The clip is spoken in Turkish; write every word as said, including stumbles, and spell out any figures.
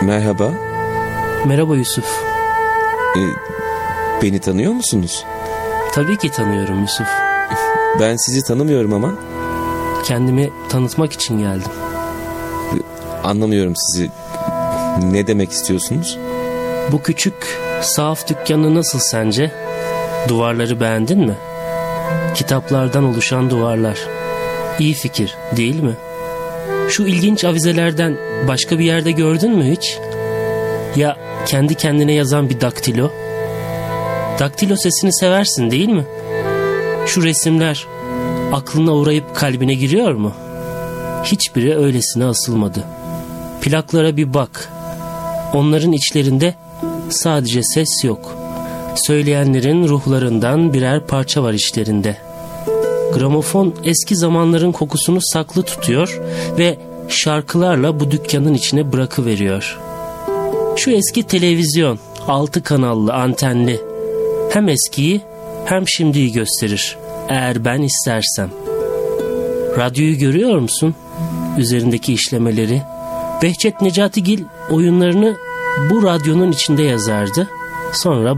Merhaba. Merhaba Yusuf. Ee, beni tanıyor musunuz? Tabii ki tanıyorum Yusuf. Ben sizi tanımıyorum ama. Kendimi tanıtmak için geldim. Ee, anlamıyorum sizi. Ne demek istiyorsunuz? Bu küçük, sahaf dükkanı nasıl sence? Duvarları beğendin mi? Kitaplardan oluşan duvarlar. İyi fikir, değil mi? Şu ilginç avizelerden başka bir yerde gördün mü hiç? Ya kendi kendine yazan bir daktilo? Daktilo sesini seversin, değil mi? Şu resimler aklına uğrayıp kalbine giriyor mu? Hiçbiri öylesine asılmadı. Plaklara bir bak. Onların içlerinde sadece ses yok. Söyleyenlerin ruhlarından birer parça var içlerinde. Gramofon eski zamanların kokusunu saklı tutuyor ve şarkılarla bu dükkanın içine bırakıveriyor. Şu eski televizyon, altı kanallı, antenli, hem eskiyi hem şimdiyi gösterir, eğer ben istersem. Radyoyu görüyor musun? Üzerindeki işlemeleri. Behçet Necatigil oyunlarını bu radyonun içinde yazardı. Sonra